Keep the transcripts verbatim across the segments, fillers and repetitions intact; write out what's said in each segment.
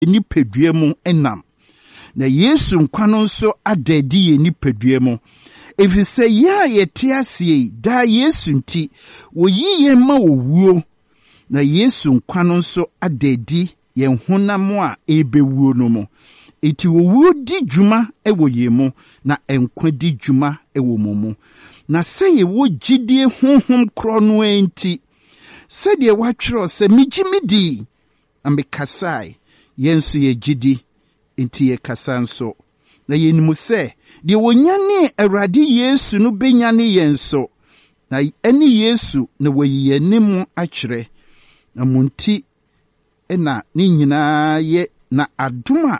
nipadua mu enam. Na Yesu nkwa no nso adadi ye nipadua mu. Efise ya yete ase da Yesu nti woyi ye ma owuo. Na Yesu nkwa no nso adadi ye honam a ebewuo no mu. Eti owuo di dwuma ewo ye mu na enkwa di dwuma ewo mu mu. Na se ye wo gidie honhom kro no enti se de watwero se migimidi ambekasai yensu ye gidi enti ye kasanso. Na yenimu se de wonyane Awurade Yesu no benyane yenso. Na eni Yesu na wayi anim akyere. Na munti ena ni nyina ye na adoma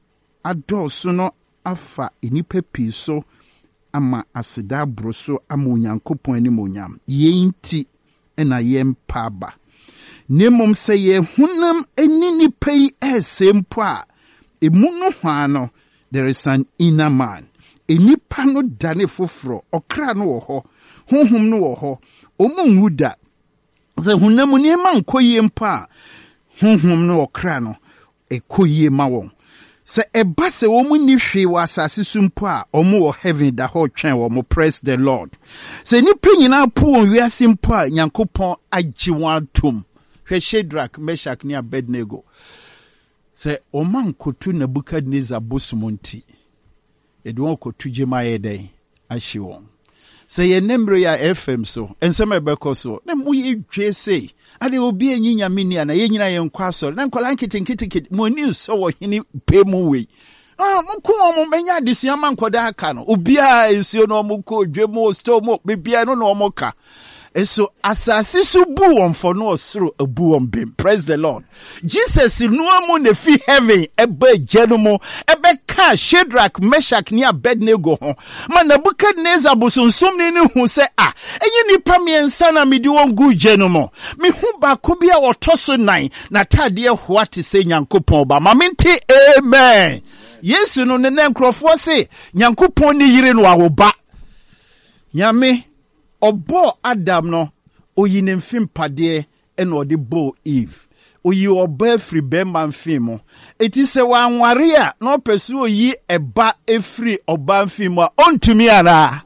adɔso no afa enipa pii so ama aseda broso ama Onyankopɔn anim onyam. Yenti ena yempa aba. Nemom se ye hunam eni nipa yi esempo a emu no hwa no there is an inner man. Enipa no dane foforo okra no wo ho honhom no wo ho omunwuda se hunam ni ma nkoyie mpa honhom no okra no ekoyie ma won. Se eba se wo mu ni hwe wa asase sumpo a omo wo heaven da ho twen wo mo praise the Lord. Se ni pe nyina po won wiase mpo a Nyankopɔn agye wan tom. Hwe Shadrach, Meshach ni Abednego. Se o man kotu Nebukadnezar bosumonti. E do kotu jemaye den ahye won. Se ye nemre ya F M so, ensema ebeko so. Na mu ye dwe sei. Ade obi enyinya mini ana ye nyina ye nkwa so. Na nkola nkiti nkiti nkiti mo ni so wo hini pe mu we. Ah, muko mo menya desua man koda aka no. Obi a ensuo no mo ko dwe mo sto mo bibia no no mo ka. Eso asase su bu won for no osoro abu won bim. Praise the Lord. Jesus no amu ne fi heaven ebe jenu mo ebe ka Shadrach, Meshach ni Abednego ho. Ma Nebukadnezar busunsum ni ni hu se ah enye nipa miensa na medi won gu jenu mo. Me hu ba ko bia otoso nine na tade ho ate se Nyankopɔn ba. Ma mente amen. Yesu no ne nkrofo se Nyankopɔn ni yire no awoba. Nyame Obo Adam no oyi ne mfimpade ena ode bo Eve. Oyi obo efri bemba mfimo. Eti se wanware a na opesu oyi eba efri oba mfimo a ontumi ara.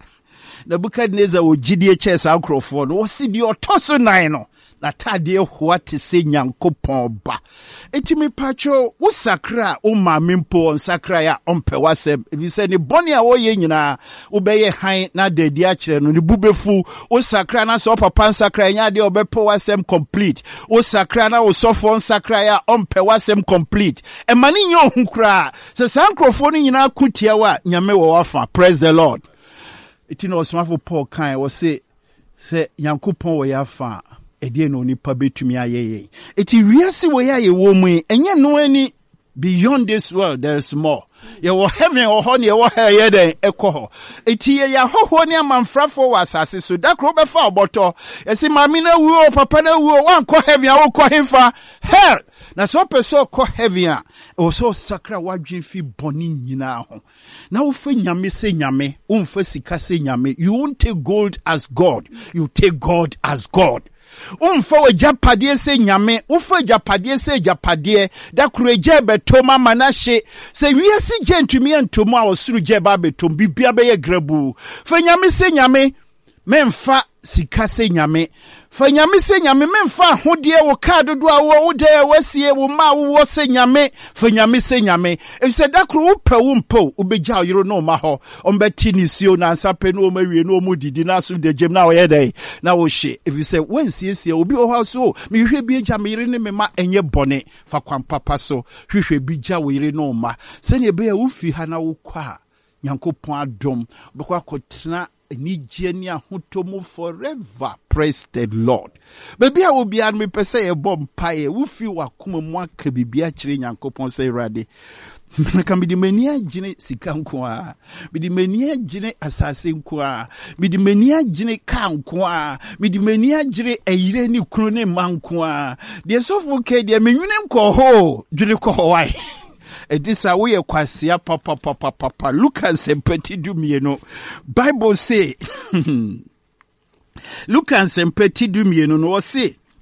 Nebukadnezar ogidie chesa akrofo no wosi di otoso nine no. Na tade ho ate se Nyankopɔn ba. Eti me pacho wo sakra o mamempo sakra ya ompe wasem. If you say ni boni a wo ye nyina wo beye han na dadi a kire no ni bubefu wo sakra na so papa sakra nya de obepo wasem complete. Wo sakra na wo sofo sakra ya ompe wasem complete. E mani nyo hunkra se sankrofo ni nyina kutia wa nyame wo wafa. Praise the Lord. Eti no osmafo Paul kan wo se se Nyankopɔn wo yafa. Edie no nipa betumi ayeye. Eti wiase wo ya ye wo mu enye no ani beyond this world there is more. Ye wo heaven or ho ne ye wo heye den ekoho. Eti ye ya hoho ne amanfrafo wa asase so dakro be fa oboto. Esi mami na wuo papa na wuo wan ko heaven a wo ko hefa hell. Na so person ko heaven a o so sakra wadwen fi boni nyina ho. Na wo fe nyame se nyame, wo mfa sika se nyame. You won't take gold as God, you take God as God. Umfa we japadie se nyame, ufa japadie se japadie, da kureje betoma manashe, se wiesi jentumi entomo a osuru jeba betom, bibia beye grebu. Fe nyame se nyame, memfa sika se nyame. Fe nyame se nyame, memfa hodie wo kado dua wo ude wesie wo ma wo se nyame. Fe nyame se nyame. If se da kuru upe umpo, ubeja yiro no maho, ombeti nisio na ansape no mewe no mudidi na su de jem na oyede na wo she. If you say when siesie obi o ha so, mi hwe bi eja me yire ne me ma enye bone fa kwan papa so, hwe bi ja wo yire no ma. Se ne be ya ufi ha na wo kwa Nyankopɔn adom, bekwa kotena ni jeni ahutomo forever. Praise the Lord. Baby, I will be an me pese e bom paye. Ufi wakuma mwaka bibia chire Nyankopɔn se rade. Naka bidi menia jine sika nkwa. Bidi menia jine asase nkwa. Bidi menia jine ka nkwa. Bidi menia jine eyire ni kunu ne mankwa. De sofu ke de menwune nko ho. June ko ho wai. Edisa we kwasia papa papa papa Lucas empati du mieno Bible say Lucas empati du mieno no say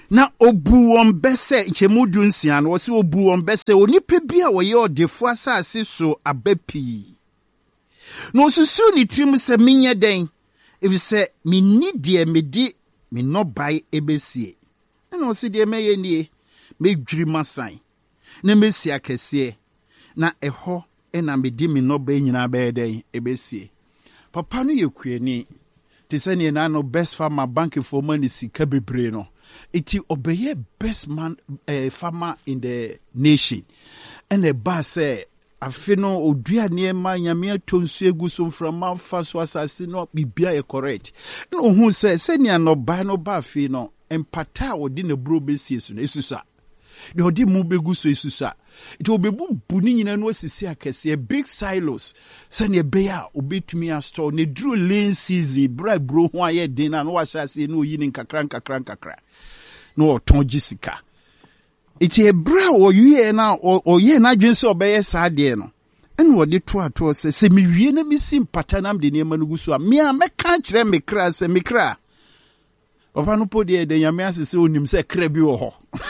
na obu on bese nchemudu nsia no se obu on bese onipa bia wo ye odefo asase so abapi no susu ni trim se menye den if se me nidie me di me no bai ebesie na o se de meye nie me dwiri masan na mesi akese na eho na me di me no bai nyina ba den ebesie papa no yekuani te se ne na no best farmer bank for money sika bebre no iti obeye best man uh, farmer in the nation and the boss say afino odua niema nyame atonsu egu so from man faso asase no bibia e correct no hu say se ne no ba no ba fi no empata odi na bro besie so na esusa de odi mu begu so esusa iti obebu buni nyina no asisi akese big silos se ne be ya obetumi a store ne dru lean season bra bro ho aye din na no wa hyase no yi ni nkakra nkakra nkakra no oton gisika iti ebra owie na oye na dwense obeye saade no ene wode to ato se se miwie na misi mpata nam de ne manugu so a me a meka kire me kra se me kra opa no podi de nyame asese onim se kra bi wo ho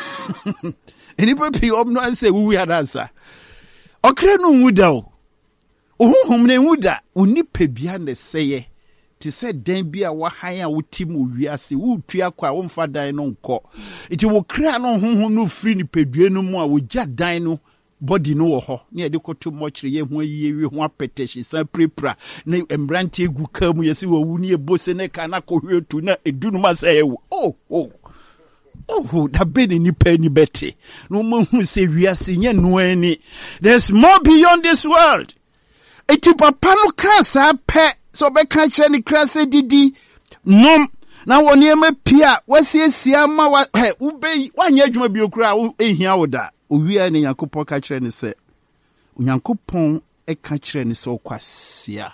eni papi om no anse wuwi adansa okra no nwuda o ohunhum ne nwuda onipa bia ne seye ti se den bia wa han a wotim owiase wo tua kwa wo mfa dan no nko iti wo kra no honhom no free ni pedue no mu a wo gya dan no body no wo ho ne de koto mochire ye ho yiye wi ho apeteshi san prepra ne embrante egu kamu yesi wo wu ni ebose ne kana ko hwetu na edunu ma se ewo oh oh oh da beni ni pa ni bete no mo hu se wiase nye no ani there's more beyond this world iti papa no ka sa pe so be ka kire ni krase didi nom na woni ema pia wasiesia ma wa he ube wanye adwuma bi okura ehia woda owia ne Yakobon ka kire ni se Yakobon e ka kire ni se okwasia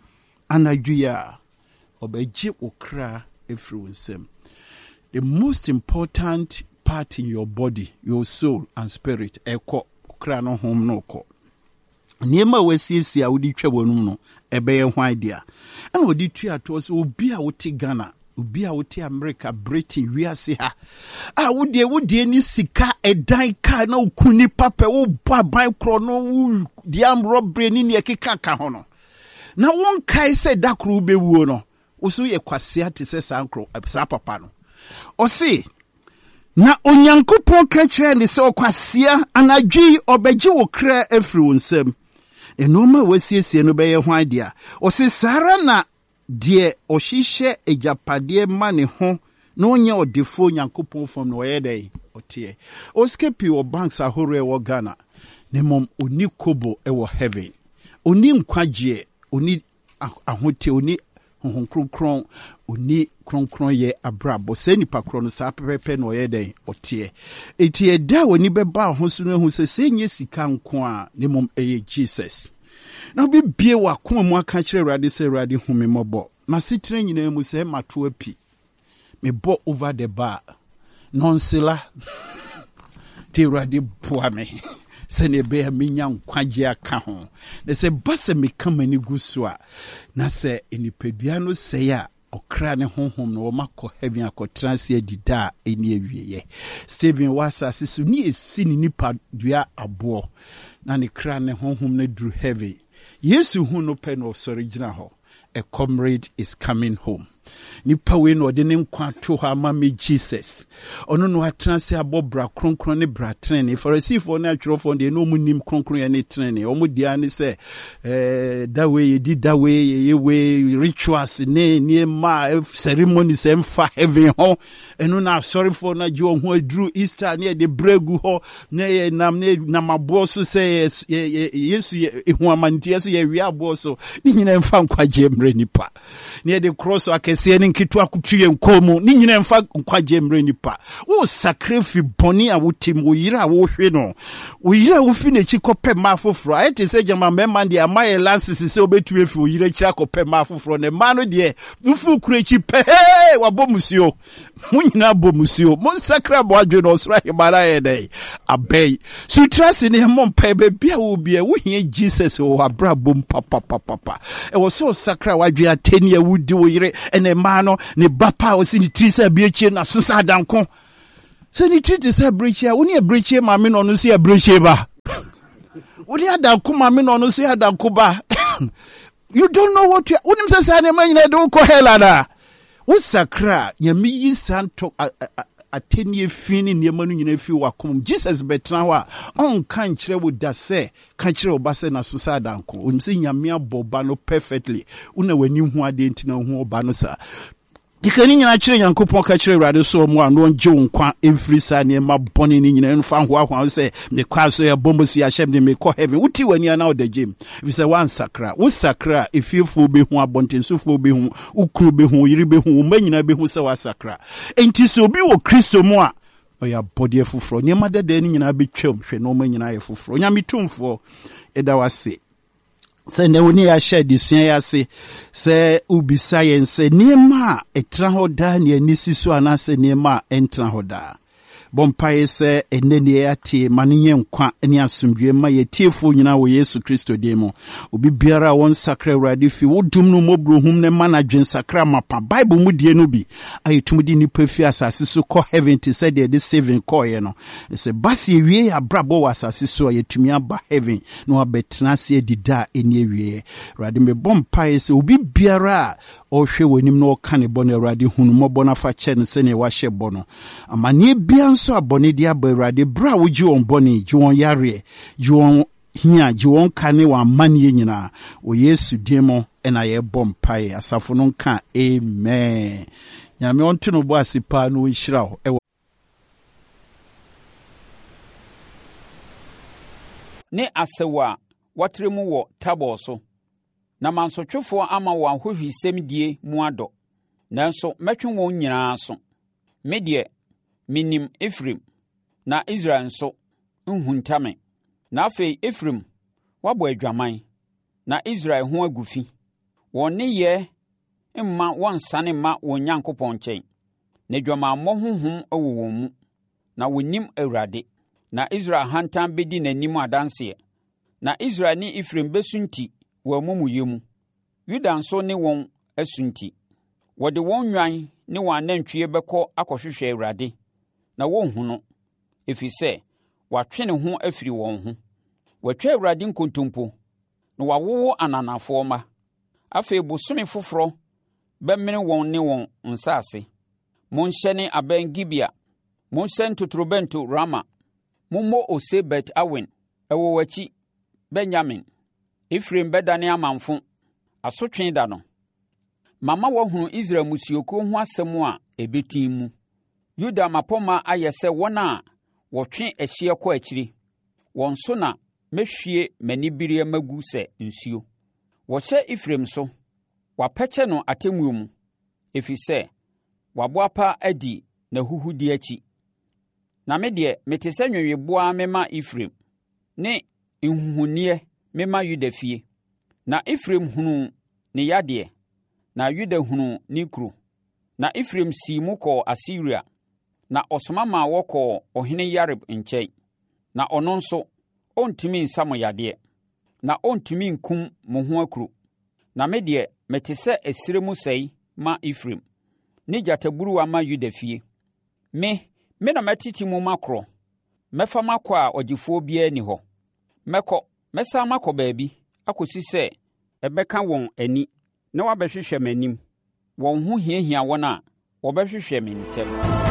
anadwia obeji okra efri wonsem. The most important part in your body, your soul and spirit, eko okra no hom no ko niema wasiesia wodi twa wonum no ebeye hwan dia ana wodi tua to so obi a wote Ghana obi a wote America Britain wiase ha a wodi wodi ni sika edan ka na okuni papa wo ba ban kro no di am robbery ni ne ekeka ka ho no na won kai se dakro bewuo no wo so ye kwase ate se sankro sa papa no o si na Onyankopon ka kire ni se okwasia anadwi obeji wo kra afri wonsem enoma wasiesie no beye hwan dia o se sara na de ohihye ejapade ma ne ho na onye odefo Onyankopon fom no ye dai otie o skepi o banks ahoro e wo Ghana ne mom oni kobo e wo heaven oni nkwaje oni ahote oni honhon kronkron oni kronkron ye abrabo se nipa kro no sa pepepe no ye den otie etie da woni beba ho so no hu se senye sika nko a ne mom eye Jesus na bi bie wa koma mu aka kire Awurade se Awurade hu me mobo na sitre nyina mu se mato api me bo over the bar nonsela te Awurade boa me se ne be me nya nkwaje aka ho na se base me kama ni gusua na se enipadua no se ya okra ne honhom no makọ heaven akọtranse dida eni awieye Steven wasa sisu ni esi ni nipa dua abo na ne kra ne honhom na dru heaven Yesu hu no pe no sori gina ho a comrade is coming home nipa we no de ne nkwa to ha ma me Jesus ono no atranse abobra kronkron ne bra trene Pharisee na atwerofo de no munim kronkron ya ne trene omo dia ne se eh that way di that way ye we rituals ne ne ma ceremony se mfa heaven ho eno na sorry for na ji ho adru Easter ne de bregu ho ne nam ne namabo so se Yesu ehu amantie so ye wi abo so ni nyina mfa nkwaje mre nipa ne de cross akese ni nkitu akutuye nkomu ni nyina mfa nkwaje mre nipa wo sacrifice boni a wotim wo yira wo hwe no wo yira wo fi na chi kope ma foforo ayete se jama mema de amaye lances se obetu efi wo yira kira kope ma foforo ne ma no de ufu kure chi pe wa bomusio mu nyina bomusio mo sakra bo adwe no sra himara ye dai abei sutrase ne mo pa be bia wo bia wo hie Jesus wo abra bom papa papa e wo so sakra wadwe ateni a wudi wo yire ene ma no ne bapa o si ni trisa bi echi na susa danko So ni treat is a breachia, when you breach my men on see a breacheba. When you had a kuma men on see a kuba. You don't know what you wouldn't say, I don't call hell. What's sakra? You me san talk a ten year fin in your money in a few wakum. Jesus betrawa on country would da say, country of Bassena Susadanko. Um, seeing your mere bobano perfectly. Una when you didn't know who banosa. You can actually and coupon catcher rather so more no Joan qua every Sunday my bonnie in and found what I say the class say a bomber see a shame they may call heaven. What you when you are now the gym? If it's a one sacra, what sacra if you full be one bunting so full be whom who could be whom you be whom many be who saw sacra. And tis so be what Christo more or your body for fro. Near mother then in a big chum, she no man in I for fro. Yammy tomb for it was say. Say ne woni ya share this ya say say ubi science say niema etra hoda ne anisi so anase niema entra hoda bompae say enene ya tie manenye nkwa ne asomdwe ma ye tiefo nyina wo Yesu Kristo demo obi biara won sakra urade fi wodum no mobrohum ne manadwen sakra mapa Bible mu die no bi ayetumdi ni pafi asase so call heaven to say the saving call ye no say basi ewie ya brabo asase so ayetumi aba heaven no abetena se dida eni ewie urade me bompae say obi biara o hwe wonim no ka ne bone urade hunu mobo na fa che ne se ne wa hye bono amane bia so abone dia ba urade bra wo ji on bone ji won yare ji won hia ji won ka ne wa mane nyina o Yesu demo ena ye bompae asafo no nka amen nyame onto no bo asipa no nhira ho ne asewa watremu wo tabo so na mansotwefo ama wo ahohwisem die mu ado nanso metwe won nyinaa so me de minim Efraim na Israel nso nhuntame na afei Efraim wabo adwaman na Israel ho agufi won ye mma won sane ma won Nyankopɔn nkyɛn na dwamammɔ honhom awo won mu na wonim Awurade na Israel hantan bedi nanim adanse na Israel ni Efraim besunti wo amumuyɛ mu Yuda nso ne won asunti wode won nwan ne won anantwie bɛkɔ akɔhwehwɛ Awurade na won hu no efisɛ watwe ne ho afiri won ho watwa Awurade nkontompo na wawowo ananafo ma afei bosome foforo bɛmene won ne won nsase monhyɛ ne aban Gibea monhyɛ ntotorobɛnto Rama mommo ose Bet Awen ɛwɔ wachi Benjamin Efraim bɛdane amanfo asotwe da no mama wahunu Israel musioko ho asɛm a ebetin mu Yuda mapoma ayɛ sɛ wɔn a wɔtwe ɛhye kɔ akyiri wɔn so na mehwie manibire magu sɛ nsuo wɔhyɛ Efraim so wapɛkyɛ no atemmuo mu efisɛ waboapa adi na huhudi akyi na me de mete sɛ nweweboa mema Efraim ne nhuhunie mema Yuda fie na Efraim hunu ne yade na Yuda hunu ne kuro na Efraim si mu kɔ Asiria na osoma ma wɔkɔ ɔhene Yarib nkyɛn na ɔno nso ontumi nsamo yade na ontumi nkum mo ho akuro na me de mete sɛ esire mu sɛi ma Efraim ne gyataburu ama Yuda fie me me na matiti mu makro mɛfa makɔ a ɔgyefo bia ni hɔ mɛkɔ mɛsa makɔ baabi akosi sɛ ɛbɛka wɔn ani na wabɛhwehwɛ m'anim wɔn ho hiahia wɔn a wɔbɛhwehwɛ me ntɛm.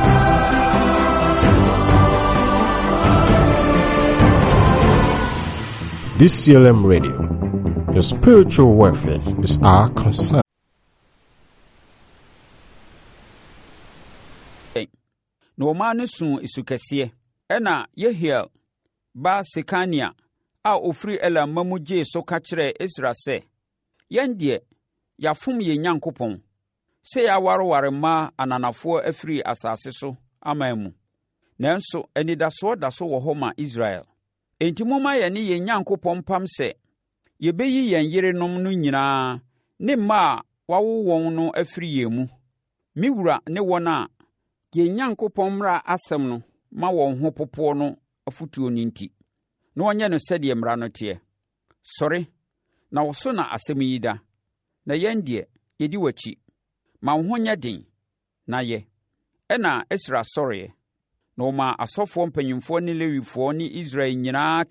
This C L M Radio, your spiritual welfare is our concern. Na ɔma no su isukɛseɛ ɛna Yehiel ba Sekania a ofiri Elam mamu gye so ka kyerɛ Esra sɛ yɛn deɛ yɛafom yɛn Nyankopɔn sɛ yɛawareware mmaa ananafoɔ afiri asase so ama mu nanso anidasoɔ da so wɔ hɔ ma Israel enti momma yɛne yɛn Nyankopɔn pam sɛ yɛbɛyi yɛn yerenom no nyinaa ne mmaa a wawo wɔn no afiri yɛn mu me wura ne wɔn a yɛn Nyankopɔn mmara asɛm no ma wɔn ho popoɔ no afotuo no nti na wɔnyɛ no sɛdeɛ mmara no teɛ sɔre na wo so na asɛm yi da na yɛn deɛ yɛdi w'akyi ma wo ho nyɛ den na yɛ ɛna Esra sɔreɛ na ɔmaa asɔfoɔ mpanimfoɔ ne Lewifoɔ ne Israel nyinaa